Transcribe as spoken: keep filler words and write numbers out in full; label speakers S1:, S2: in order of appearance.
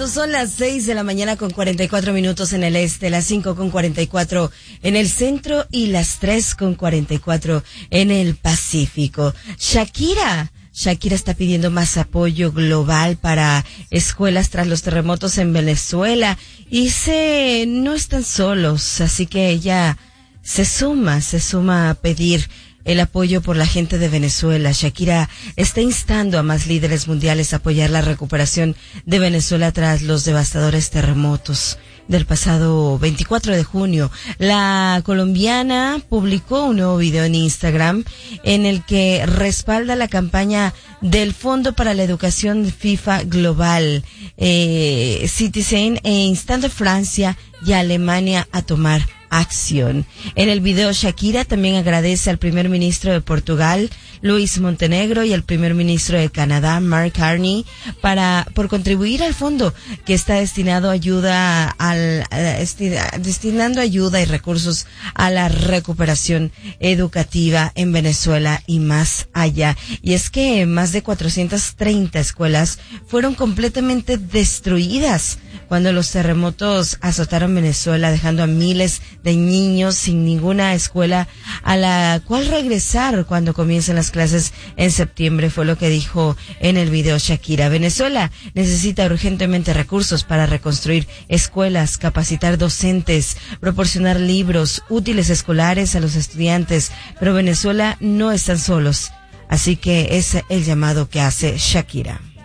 S1: cuando son las seis de la mañana con cuarenta y cuatro minutos en el este, las cinco con cuarenta y cuatro en el centro y las tres con cuarenta y cuatro en el Pacífico. Shakira. Shakira está pidiendo más apoyo global para escuelas tras los terremotos en Venezuela y se no están solos, así que ella se suma, se suma a pedir el apoyo por la gente de Venezuela. Shakira está instando a más líderes mundiales a apoyar la recuperación de Venezuela tras los devastadores terremotos del pasado veinticuatro de junio. La colombiana publicó un nuevo video en Instagram en el que respalda la campaña del Fondo para la Educación FIFA Global, eh, Citizen, e instando a Francia y a Alemania a tomar acción. En el video, Shakira también agradece al primer ministro de Portugal, Luis Montenegro, y al primer ministro de Canadá, Mark Carney, para por contribuir al fondo que está destinado a ayuda al esti, destinando ayuda y recursos a la recuperación educativa en Venezuela y más allá. Y es que más de cuatrocientas treinta escuelas fueron completamente destruidas cuando los terremotos azotaron Venezuela, dejando a miles de niños sin ninguna escuela a la cual regresar cuando comiencen las clases en septiembre, fue lo que dijo en el video Shakira. Venezuela necesita urgentemente recursos para reconstruir escuelas, capacitar docentes, proporcionar libros, útiles escolares a los estudiantes, pero Venezuela no están solos, así que es el llamado que hace Shakira.